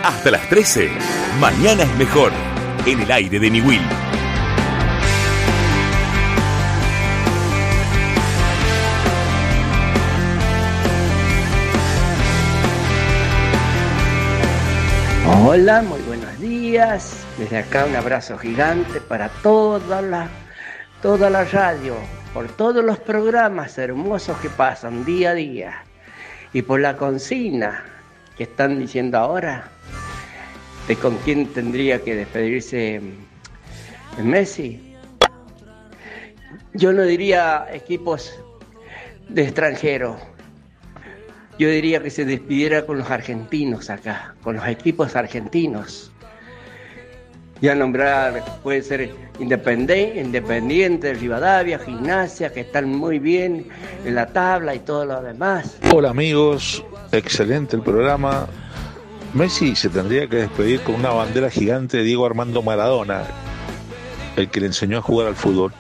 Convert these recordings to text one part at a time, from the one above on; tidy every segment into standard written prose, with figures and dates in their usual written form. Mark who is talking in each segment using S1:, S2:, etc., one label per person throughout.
S1: Hasta las 13, Mañana es Mejor, en el aire de Niwil.
S2: Hola, muy buenos días. Desde acá un abrazo gigante para toda la radio, por todos los programas hermosos que pasan día a día y por la consigna que están diciendo ahora de con quién tendría que despedirse Messi. Yo no diría equipos de extranjeros. Yo diría que se despidiera con los argentinos acá, con los equipos argentinos. Ya nombrar, puede ser Independiente, Rivadavia, Gimnasia, que están muy bien en la tabla y todo lo demás.
S3: Hola amigos, excelente el programa. Messi se tendría que despedir con una bandera gigante de Diego Armando Maradona, el que le enseñó a jugar al fútbol,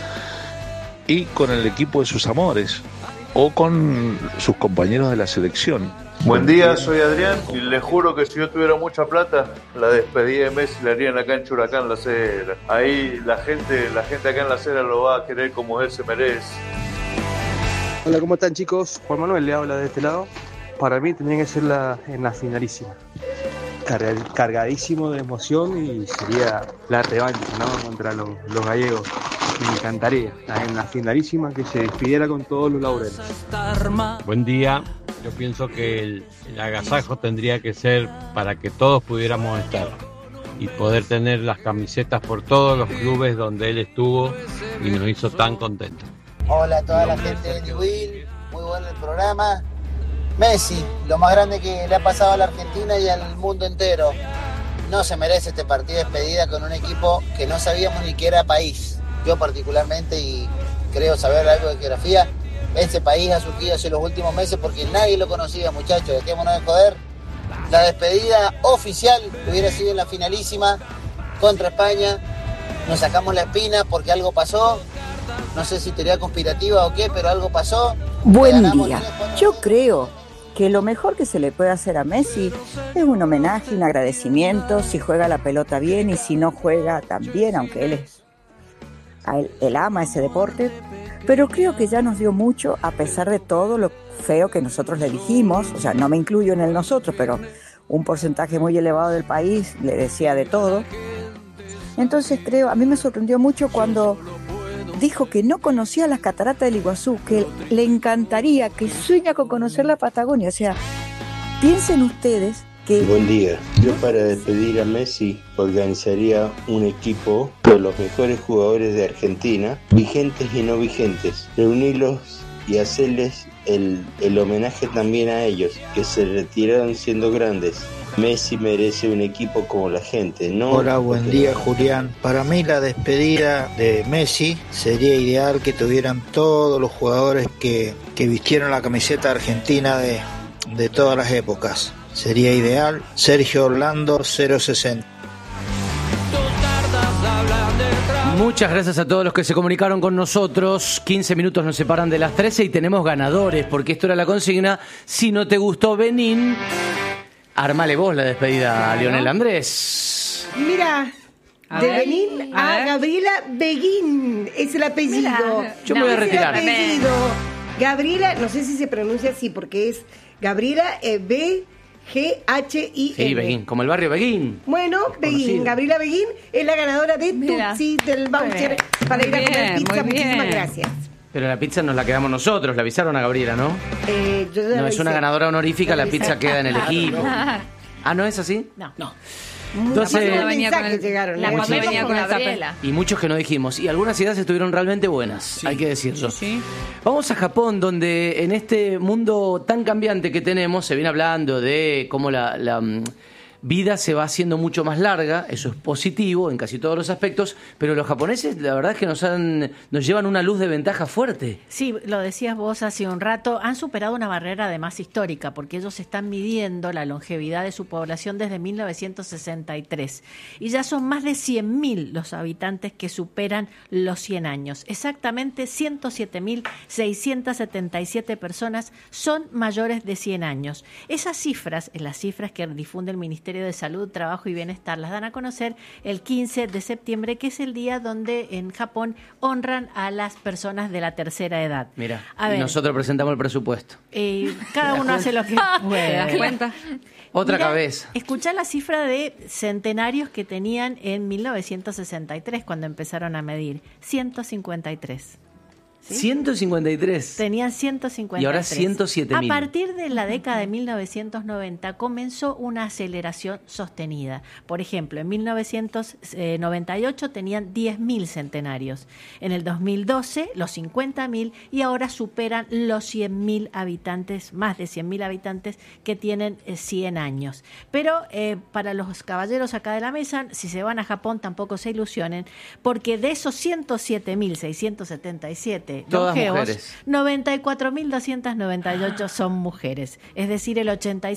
S3: y con el equipo de sus amores, o con sus compañeros de la selección.
S4: Buen día, soy Adrián y les juro que si yo tuviera mucha plata, la despedida de Messi la harían acá en Churacán, La Cera. Ahí la gente acá en La Cera lo va a querer como él se merece.
S5: Hola, ¿cómo están chicos? Juan Manuel le habla de este lado. Para mí tendría que ser en la finalísima. Cargadísimo de emoción y sería la revancha, ¿no? Contra los gallegos. Me encantaría en la finalísima que se despidiera con todos los laureles.
S6: Buen día. Yo pienso que el agasajo tendría que ser para que todos pudiéramos estar y poder tener las camisetas por todos los clubes donde él estuvo y nos hizo tan contentos.
S7: Hola a toda la gente de Niwil, muy bueno el programa. Messi, lo más grande que le ha pasado a la Argentina y al mundo entero. No se merece este partido de despedida con un equipo que no sabíamos ni que era país. Yo particularmente, y creo saber algo de geografía, este país ha surgido hace los últimos meses porque nadie lo conocía, muchachos, dejémonos de joder. La despedida oficial hubiera sido en la finalísima contra España. Nos sacamos la espina porque algo pasó. No sé si teoría conspirativa o qué, pero algo pasó.
S8: Buen día. Yo creo que lo mejor que se le puede hacer a Messi es un homenaje, un agradecimiento, si juega la pelota bien y si no juega también, aunque él ama ese deporte, pero creo que ya nos dio mucho a pesar de todo lo feo que nosotros le dijimos, o sea, no me incluyo en el nosotros, pero un porcentaje muy elevado del país le decía de todo. Entonces a mí me sorprendió mucho cuando dijo que no conocía las cataratas del Iguazú, que le encantaría, que sueña con conocer la Patagonia. O sea, piensen ustedes que...
S9: Buen día. Yo para despedir a Messi organizaría un equipo con los mejores jugadores de Argentina, vigentes y no vigentes, reunirlos y hacerles el homenaje también a ellos, que se retiraron siendo grandes. Messi merece un equipo como la gente, ¿no?
S10: Hola, buen día, Julián. Para mí la despedida de Messi sería ideal que tuvieran todos los jugadores que vistieron la camiseta argentina de todas las épocas. Sería ideal. Sergio Orlando 060.
S11: Muchas gracias a todos los que se comunicaron con nosotros. 15 minutos nos separan de las 13 y tenemos ganadores, porque esto era la consigna. Si no te gustó Benín, armale vos la despedida a Lionel Andrés.
S12: Mira, de Benín a Gabriela Beguín es el apellido.
S11: Mira, yo me voy a retirar.
S12: Es el apellido. Gabriela, no sé si se pronuncia así porque es Gabriela B-G-H-I-N.
S11: Sí, Beguín, como el barrio Beguín.
S12: Bueno, Beguín, Gabriela Beguín es la ganadora de Tutsi del voucher para ir a comer pizza. Muchísimas gracias.
S11: Pero la pizza nos la quedamos nosotros, le avisaron a Gabriela, ¿no? No, es una ganadora honorífica, la pizza queda en el equipo. ¿Ah, no es así?
S13: No.
S11: 12
S13: venía con Gabriela.
S11: Y muchos que no dijimos. Y algunas ideas estuvieron realmente buenas, sí, hay que decirlo. Sí. Vamos a Japón, donde en este mundo tan cambiante que tenemos, se viene hablando de cómo la vida se va haciendo mucho más larga. Eso es positivo en casi todos los aspectos, pero los japoneses la verdad es que nos llevan una luz de ventaja fuerte.
S13: Sí, lo decías vos hace un rato, han superado una barrera además histórica, porque ellos están midiendo la longevidad de su población desde 1963 y ya son más de 100.000 los habitantes que superan los 100 años. Exactamente 107.677 personas son mayores de 100 años. Esas cifras, las cifras que difunde el Ministerio Ministerio de Salud, Trabajo y Bienestar las dan a conocer el 15 de septiembre, que es el día donde en Japón honran a las personas de la tercera edad.
S11: Mira,
S13: A ver,
S11: nosotros presentamos el presupuesto.
S13: cada uno hace lo que puede.
S14: ¿Te das cuenta?
S11: Otra
S13: Mirá,
S11: cabeza.
S13: Escuchá la cifra de centenarios que tenían en 1963 cuando empezaron a medir. 153. ¿Sí?
S11: 153.
S13: Tenían 153.
S11: Y ahora 107.000.
S13: A partir de la década de 1990 comenzó una aceleración sostenida. Por ejemplo, en 1998 tenían 10.000 centenarios. En el 2012 los 50.000 y ahora superan los 100.000 habitantes, más de 100.000 habitantes que tienen 100 años. Pero para los caballeros acá de la mesa, si se van a Japón tampoco se ilusionen, porque de esos 107.677
S11: todas
S13: longevos,
S11: mujeres.
S13: 94.298 son mujeres. Es decir, el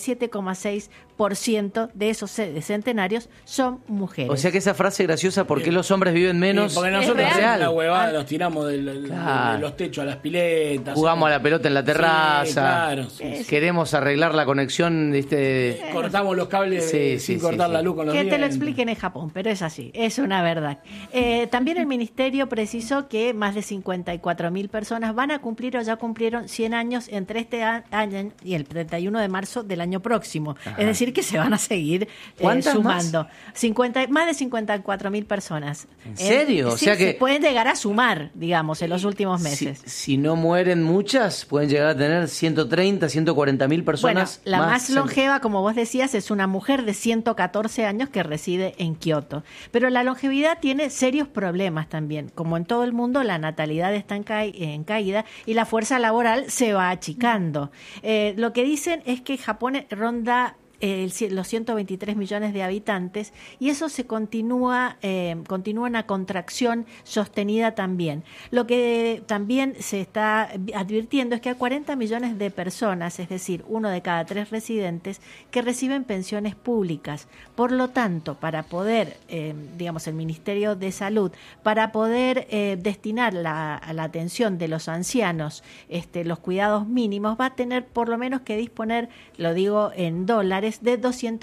S13: 87,6% de esos centenarios son mujeres.
S11: O sea que esa frase graciosa, ¿por qué los hombres viven menos?
S15: Porque nosotros
S11: es
S15: hacemos
S11: real.
S15: una huevada, nos tiramos de los techos a las piletas.
S11: Jugamos a la pelota en la terraza.
S15: Sí, claro, sí.
S11: Queremos arreglar la conexión.
S15: Cortamos los cables sin cortar la luz con los
S13: Que
S15: dientes.
S13: te lo expliquen en Japón, pero es así, es una verdad. También el Ministerio precisó que más de 54.000 personas van a cumplir o ya cumplieron 100 años entre este año y el 31 de marzo del año próximo.
S11: Ajá.
S13: Es decir, que se van a seguir sumando. Más de 54.000 personas.
S11: ¿En serio?
S13: Sí,
S11: O sea que
S13: se pueden llegar a sumar, digamos, en los últimos meses.
S11: si no mueren muchas, pueden llegar a tener 130, 140.000 personas.
S13: Bueno, la más longeva, como vos decías, es una mujer de 114 años que reside en Kioto. Pero la longevidad tiene serios problemas también. Como en todo el mundo, la natalidad está en caída y la fuerza laboral se va achicando. Lo que dicen es que Japón ronda los 123 millones de habitantes y eso se continúa una contracción sostenida también. Lo que también se está advirtiendo es que hay 40 millones de personas, es decir, 1 de cada 3 residentes, que reciben pensiones públicas. Por lo tanto, para poder, digamos, el Ministerio de Salud, para poder destinar la atención de los ancianos, los cuidados mínimos, va a tener por lo menos que disponer, lo digo en dólares, de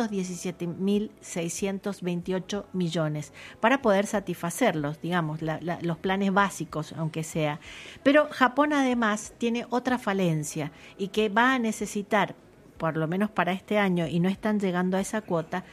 S13: 217.628 millones para poder satisfacerlos, digamos, los planes básicos, aunque sea. Pero Japón además tiene otra falencia y que va a necesitar, por lo menos para este año, y no están llegando a esa cuota,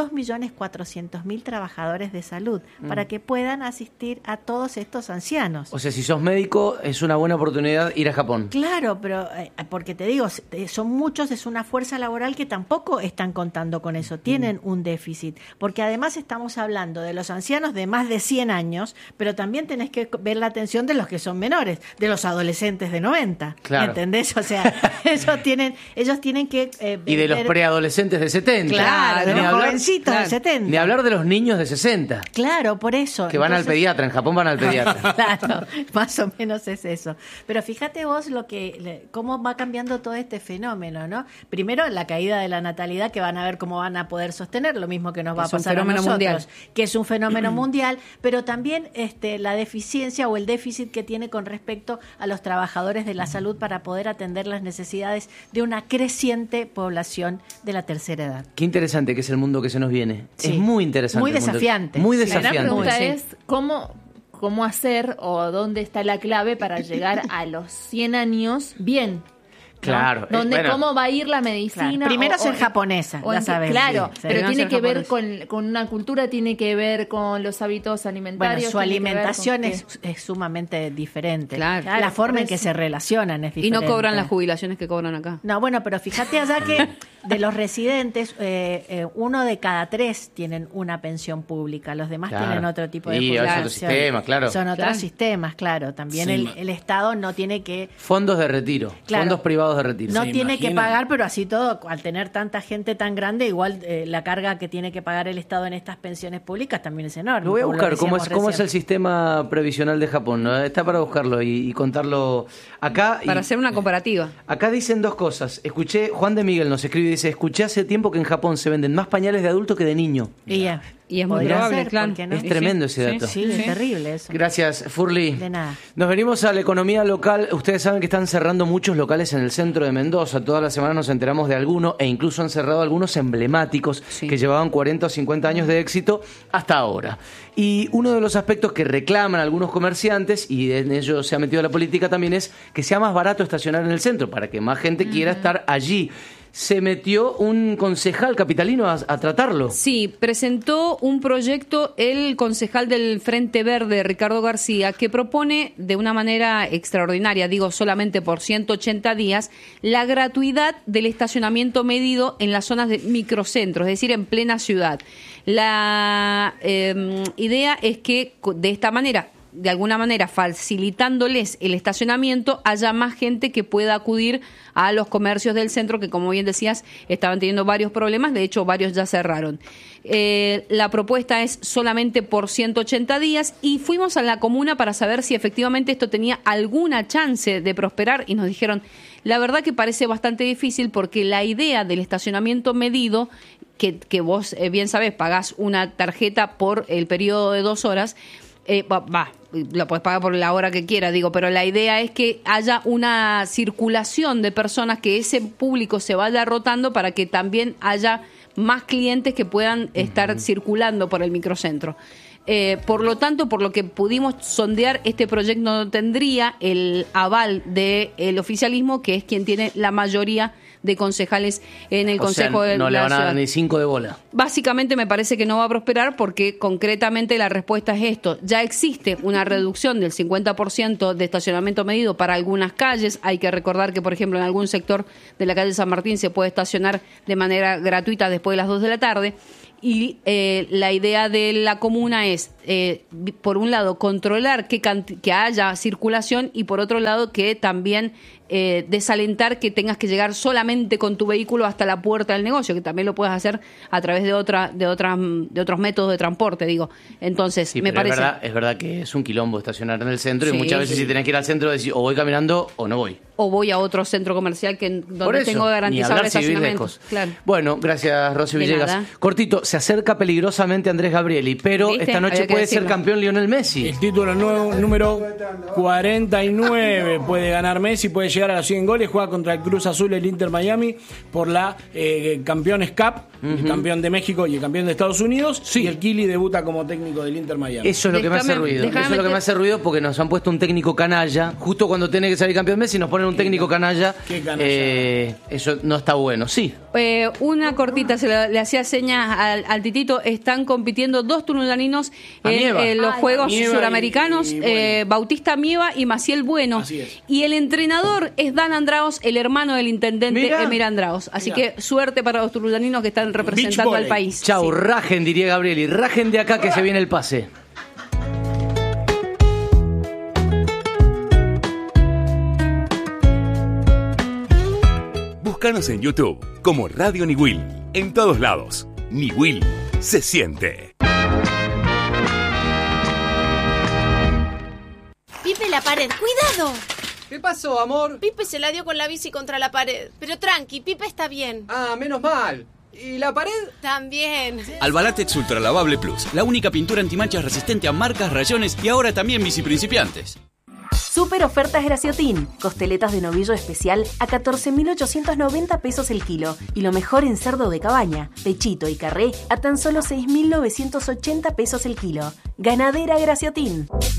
S13: 2.400.000 trabajadores de salud para que puedan asistir a todos estos ancianos.
S11: O sea, si sos médico, es una buena oportunidad ir a Japón.
S13: Claro, pero porque te digo, son muchos, es una fuerza laboral que tampoco están contando con eso, tienen un déficit, porque además estamos hablando de los ancianos de más de 100 años, pero también tenés que ver la atención de los que son menores, de los adolescentes de 90,
S11: claro.
S13: ¿Entendés? O sea, ellos tienen que...
S11: y de los preadolescentes de 70.
S13: Claro, de los jovencitos
S11: de 70. Ni hablar de los niños de 60.
S13: Claro, por eso.
S11: Que van al pediatra, en Japón van al pediatra.
S13: Claro, más o menos es eso. Pero fíjate vos cómo va cambiando todo este fenómeno, ¿no? Primero, la caída de la natalidad, que van a ver cómo van a poder sostener, lo mismo que nos va a pasar a nosotros, mundial. Que es un fenómeno mundial, pero también la deficiencia o el déficit que tiene con respecto a los trabajadores de la salud para poder atender las necesidades de una creciente población de la tercera edad.
S11: Qué interesante que es el mundo que se nos viene. Sí. Es muy interesante.
S13: Muy desafiante.
S11: Muy desafiante.
S14: La pregunta es cómo hacer o dónde está la clave para llegar a los 100 años bien.
S11: Claro.
S14: ¿no? ¿Cómo va a ir la medicina?
S13: Claro. Primero ser japonesa, ya sabes.
S14: Claro,
S13: sí,
S14: pero tiene que ver con una cultura, tiene que ver con los hábitos alimentarios.
S13: Bueno, su alimentación es sumamente diferente.
S14: Claro,
S13: la forma en que se relacionan es diferente.
S14: Y no cobran las jubilaciones que cobran acá.
S13: No, bueno, pero fíjate allá que de los residentes, 1 de cada 3 tienen una pensión pública, los demás tienen otro tipo de jubilación.
S11: Y otros sistemas, claro.
S13: Son otros sistemas, claro. También el Estado no tiene que...
S11: Fondos de retiro, fondos privados de retiro.
S13: No tiene que pagar, pero así todo, al tener tanta gente tan grande, igual la carga que tiene que pagar el Estado en estas pensiones públicas también es enorme.
S11: Lo voy a buscar, cómo es el sistema previsional de Japón, ¿no? Está para buscarlo y contarlo acá.
S14: Para hacer una comparativa.
S11: Acá dicen dos cosas. Juan de Miguel nos escribe y dice, escuché hace tiempo que en Japón se venden más pañales de adulto que de niño.
S16: Y es muy
S13: Podría
S16: probable,
S13: ser,
S16: claro.
S13: ¿por qué no?
S11: Es tremendo ese dato.
S13: Sí, es terrible eso.
S11: Gracias, Furli.
S13: De nada.
S11: Nos venimos a la economía local. Ustedes saben que están cerrando muchos locales en el centro de Mendoza. Toda la semana nos enteramos de alguno e incluso han cerrado algunos emblemáticos que llevaban 40 o 50 años de éxito hasta ahora. Y uno de los aspectos que reclaman algunos comerciantes, y en ello se ha metido la política también, es que sea más barato estacionar en el centro para que más gente quiera estar allí. Se metió un concejal capitalino a tratarlo.
S16: Sí, presentó un proyecto el concejal del Frente Verde, Ricardo García, que propone de una manera extraordinaria, digo solamente por 180 días, la gratuidad del estacionamiento medido en las zonas de microcentros, es decir, en plena ciudad. La idea es que de esta manera, de alguna manera facilitándoles el estacionamiento, haya más gente que pueda acudir a los comercios del centro que, como bien decías, estaban teniendo varios problemas, de hecho varios ya cerraron. La propuesta es solamente por 180 días y fuimos a la comuna para saber si efectivamente esto tenía alguna chance de prosperar y nos dijeron, la verdad que parece bastante difícil porque la idea del estacionamiento medido, que vos bien sabés, pagás una tarjeta por el periodo de 2 horas, la puedes pagar por la hora que quieras, digo, pero la idea es que haya una circulación de personas, que ese público se vaya rotando para que también haya más clientes que puedan estar circulando por el microcentro. Por lo tanto, por lo que pudimos sondear, este proyecto no tendría el aval del oficialismo, que es quien tiene la mayoría de concejales en el Consejo de la Ciudad.
S11: No le van a dar ni 5 de bola.
S16: Básicamente me parece que no va a prosperar porque concretamente la respuesta es esto. Ya existe una reducción del 50% de estacionamiento medido para algunas calles. Hay que recordar que, por ejemplo, en algún sector de la calle San Martín se puede estacionar de manera gratuita después de las 2 de la tarde. Y la idea de la comuna es, por un lado, controlar que haya circulación y, por otro lado, que también desalentar que tengas que llegar solamente con tu vehículo hasta la puerta del negocio, que también lo puedes hacer a través de otros métodos de transporte, digo. Entonces,
S11: sí,
S16: me parece...
S11: Es verdad que es un quilombo estacionar en el centro,
S16: Sí,
S11: y muchas veces si tenés que ir al centro decís, o voy caminando o no voy.
S16: O voy a otro centro comercial donde tengo garantizado el estacionamiento. Claro.
S11: Bueno, gracias, Rosy
S16: De
S11: Villegas.
S16: nada.
S11: Cortito, se acerca peligrosamente Andrés Gabrieli, pero
S14: ¿Viste?
S11: esta noche
S14: Había que
S11: puede ser
S14: decirlo.
S11: campeón Lionel Messi.
S15: El título nuevo, número 49 puede ganar Messi, puede llegar a los 100 goles, juega contra el Cruz Azul, el Inter Miami, por la Campeones Cup, el campeón de México y el campeón de Estados Unidos, y el Kili debuta como técnico del Inter Miami.
S11: Eso es lo que me hace ruido. Eso es lo que me hace ruido porque nos han puesto un técnico canalla. Justo cuando tiene que salir campeón Messi nos ponen un técnico canalla.
S15: Qué canalla.
S11: Eso no está bueno. Sí.
S16: Una cortita, le hacía señas al Titito. Están compitiendo 2 tunulaninos en los Juegos
S15: Mieva
S16: Suramericanos,
S15: y Bueno.
S16: Bautista Mieva y Maciel Bueno.
S15: Así es.
S16: Y el entrenador es Dan Andraos, el hermano del intendente
S11: Mirá.
S16: Emir Andraos. Así que suerte para los tunulaninos que están representando al país.
S11: Chau,
S16: Sí.
S11: rajen, diría Gabrieli. Rajen de acá que se viene el pase.
S1: Búscanos en YouTube como Radio Niwil. En todos lados. Niwil se siente.
S17: Pipe, la pared, ¡cuidado!
S18: ¿Qué pasó, amor?
S17: Pipe se la dio con la bici contra la pared. Pero tranqui, Pipe está bien.
S18: Ah, menos mal. ¿Y la pared?
S17: También.
S19: Albalatex Ultra Lavable Plus, la única pintura antimanchas resistente a marcas, rayones y ahora también bici principiantes.
S20: Super ofertas Graciotin. Costeletas de novillo especial a 14.890 pesos el kilo. Y lo mejor en cerdo de cabaña, pechito y carré a tan solo 6.980 pesos el kilo. Ganadera Graciotin.